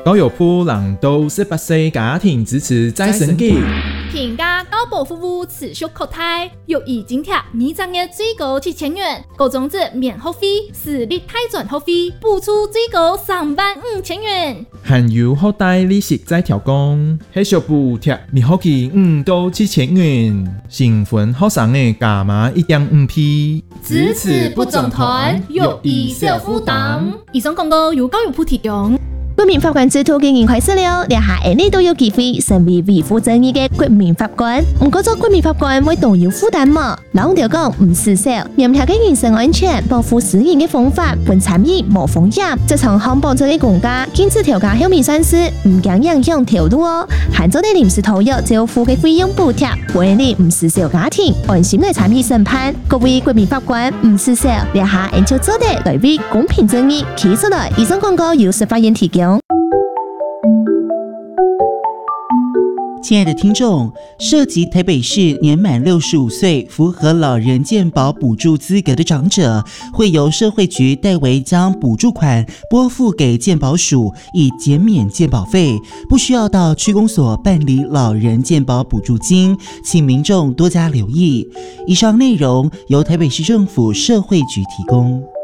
高有普让到18岁家庭支持再生机。 平价高保服务持续扩大，又以津贴每张月最高7000元，高中子免学费，私立大专学费补助最高35000元。 含有好大利息再调降，系小补贴每学期5到7000元，成分学生的加码1.5%。 支持不总团，又以小负担。以上廣告由教育部提供。 國民法官制度經營快速了，日下你都有機會成為維護正義嘅國民法官。唔過做國民法官會都有負擔嘛？老條講唔施手，嚴格嘅人身安全、保護私人嘅方法，本參與無風險。這場項保障嘅國家，堅持調價後面算是唔驚影響條路哦。限咗啲臨時投入就付嘅費用補貼，為你唔施手家庭安心嚟參與審判。各位國民法官唔施手，日下研究做得來為公平正義企出來。以上廣告由司法院提供。 亲爱的听众，涉及台北市年满65岁、符合老人健保补助资格的长者，会由社会局代为将补助款拨付给健保署，以减免健保费，不需要到区公所办理老人健保补助金，请民众多加留意。以上内容由台北市政府社会局提供。